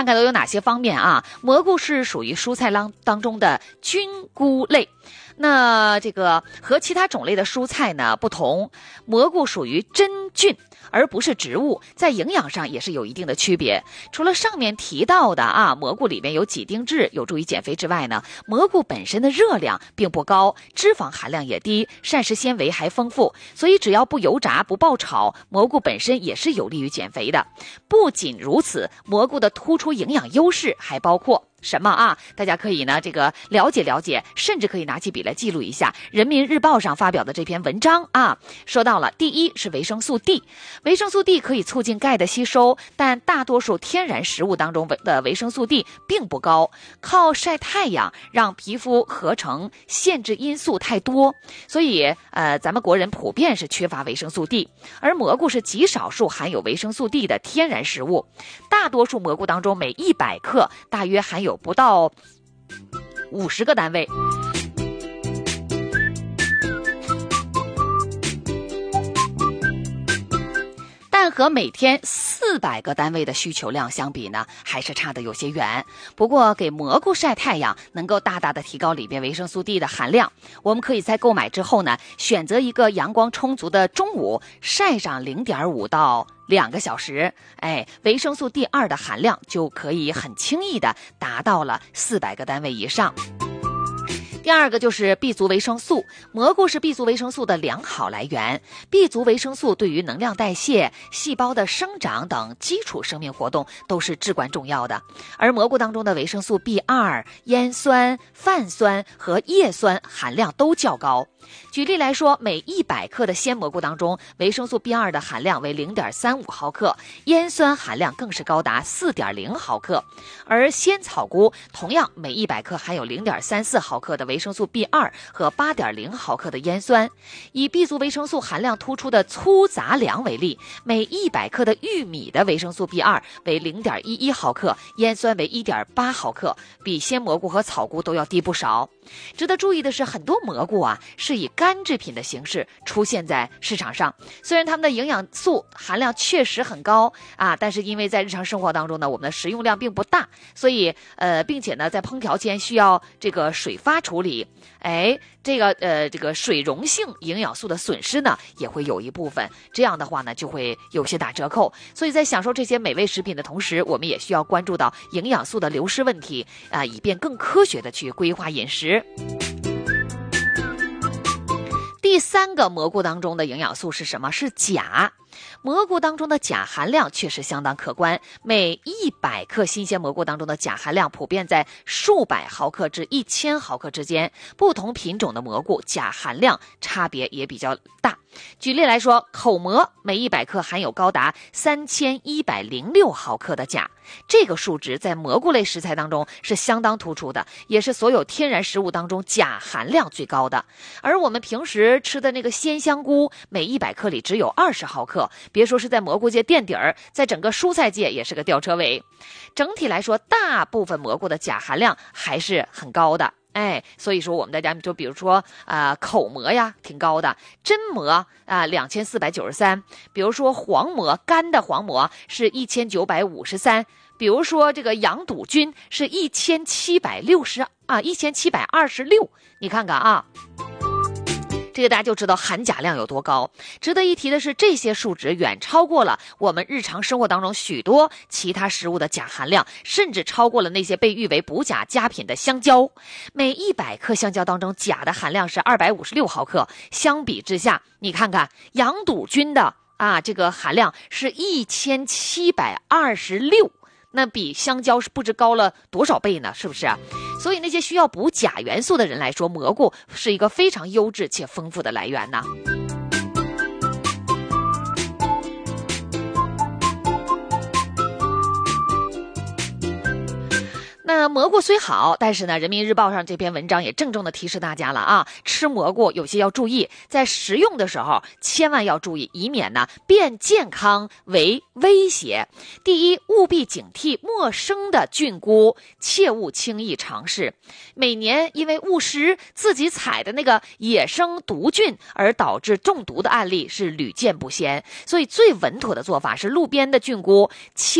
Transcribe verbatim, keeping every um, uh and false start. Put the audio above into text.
看看都有哪些方面啊？蘑菇是属于蔬菜当当中的菌菇类。那这个和其他种类的蔬菜呢不同，蘑菇属于真菌，而不是植物，在营养上也是有一定的区别。除了上面提到的啊，蘑菇里面有几丁质，有助于减肥之外呢，蘑菇本身的热量并不高，脂肪含量也低，膳食纤维还丰富，所以只要不油炸不爆炒，蘑菇本身也是有利于减肥的。不仅如此，蘑菇的突出营养优势还包括什么啊？大家可以呢这个了解了解，甚至可以拿起笔来记录一下人民日报上发表的这篇文章啊。说到了第一是维生素 D， 维生素 D 可以促进钙的吸收，但大多数天然食物当中的维生素 D 并不高，靠晒太阳让皮肤合成限制因素太多，所以呃咱们国人普遍是缺乏维生素 D， 而蘑菇是极少数含有维生素 D 的天然食物，大多数蘑菇当中每一百克大约含有不到五十个单位。但和每天四百个单位的需求量相比呢，还是差得有些远。不过给蘑菇晒太阳能够大大的提高里边维生素 D 的含量，我们可以在购买之后呢，选择一个阳光充足的中午，晒上 零点五到两个小时，哎，维生素 D 二 的含量就可以很轻易的达到了四百个单位以上。第二个就是 B 族维生素，蘑菇是 B 族维生素的良好来源。B 族维生素对于能量代谢、细胞的生长等基础生命活动都是至关重要的。而蘑菇当中的维生素 B 二、烟酸、泛酸和叶酸含量都较高。举例来说，每一百克的鲜蘑菇当中，维生素 B 二 的含量为 零点三五毫克，烟酸含量更是高达 四点零毫克。而鲜草菇同样每一百克含有 零点三四毫克的维生素 B 二 和 八点零毫克的烟酸。以 B 族维生素含量突出的粗杂粮为例，每一百克的玉米的维生素 B 二 为 零点一一毫克，烟酸为 一点八毫克，比鲜蘑菇和草菇都要低不少。值得注意的是，很多蘑菇啊是以干制品的形式出现在市场上，虽然它们的营养素含量确实很高啊，但是因为在日常生活当中呢，我们的食用量并不大，所以呃，并且呢，在烹调前需要这个水发处理，哎，这个呃这个水溶性营养素的损失呢也会有一部分，这样的话呢就会有些打折扣。所以在享受这些美味食品的同时，我们也需要关注到营养素的流失问题啊，以便更科学的去规划饮食。第三个蘑菇当中的营养素是什么？是钾。蘑菇当中的钾含量确实相当可观，每一百克新鲜蘑菇当中的钾含量普遍在数百毫克至一千毫克之间，不同品种的蘑菇钾含量差别也比较大。举例来说，口蘑每一百克含有高达三千一百零六毫克的钾，这个数值在蘑菇类食材当中是相当突出的，也是所有天然食物当中钾含量最高的。而我们平时吃的那个鲜香菇，每一百克里只有二十毫克，别说是在蘑菇界垫底儿，在整个蔬菜界也是个吊车尾。整体来说，大部分蘑菇的钾含量还是很高的。哎，所以说我们大家就比如说啊、呃，口蘑呀挺高的，真蘑啊两千四百九十三，比如说黄蘑，干的黄蘑是一千九百五十三，比如说这个羊肚菌是一千七百六十啊一千七百二十六，你看看啊。这个大家就知道含钾量有多高。值得一提的是，这些数值远超过了我们日常生活当中许多其他食物的钾含量，甚至超过了那些被誉为补钾佳品的香蕉。每一百克香蕉当中钾的含量是二百五十六毫克，相比之下，你看看羊肚菌的啊这个含量是一千七百二十六。那比香蕉是不知高了多少倍呢，是不是啊？所以那些需要补钾元素的人来说，蘑菇是一个非常优质且丰富的来源呢。那蘑菇虽好，但是呢，人民日报上这篇文章也郑重的提示大家了啊，吃蘑菇有些要注意，在食用的时候千万要注意，以免呢变健康为威胁。第一，务必警惕陌生的菌菇，切勿轻易尝试。每年因为误食自己采的那个野生毒菌而导致中毒的案例是屡见不鲜，所以最稳妥的做法是路边的菌菇切